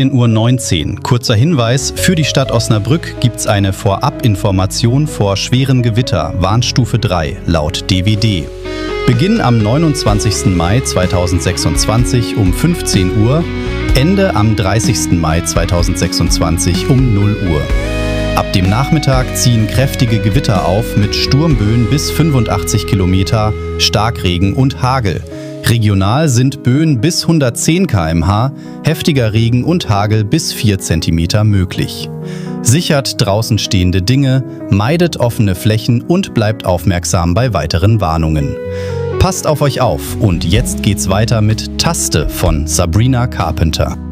10:19 Uhr. Kurzer Hinweis, für die Stadt Osnabrück gibt's eine Vorabinformation vor schweren Gewitter, Warnstufe 3, laut DWD. Beginn am 29. Mai 2026 um 15 Uhr, Ende am 30. Mai 2026 um 0 Uhr. Ab dem Nachmittag ziehen kräftige Gewitter auf mit Sturmböen bis 85 Kilometer, Starkregen und Hagel. Regional sind Böen bis 110 km/h, heftiger Regen und Hagel bis 4 Zentimeter möglich. Sichert draußen stehende Dinge, meidet offene Flächen und bleibt aufmerksam bei weiteren Warnungen. Passt auf euch auf und jetzt geht's weiter mit Taste von Sabrina Carpenter.